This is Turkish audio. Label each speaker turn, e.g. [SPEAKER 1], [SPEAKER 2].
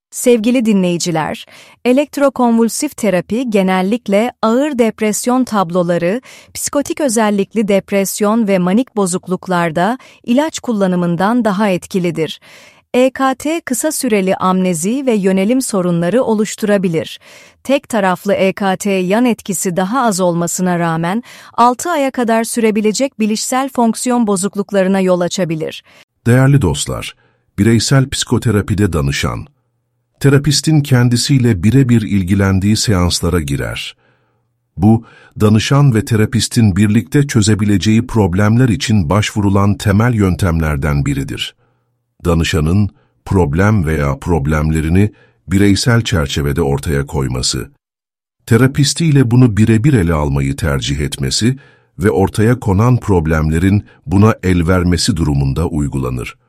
[SPEAKER 1] Sevgili dinleyiciler, elektrokonvulsif terapi genellikle ağır depresyon tabloları, psikotik özellikli depresyon ve manik bozukluklarda ilaç kullanımından daha etkilidir. EKT kısa süreli amnezi ve yönelim sorunları oluşturabilir. Tek taraflı EKT yan etkisi daha az olmasına rağmen 6 aya kadar sürebilecek bilişsel fonksiyon bozukluklarına yol açabilir.
[SPEAKER 2] Değerli dostlar, bireysel psikoterapide danışan, terapistin kendisiyle birebir ilgilendiği seanslara girer. Bu, danışan ve terapistin birlikte çözebileceği problemler için başvurulan temel yöntemlerden biridir. Danışanın problem veya problemlerini bireysel çerçevede ortaya koyması, terapistiyle bunu birebir ele almayı tercih etmesi ve ortaya konan problemlerin buna el vermesi durumunda uygulanır.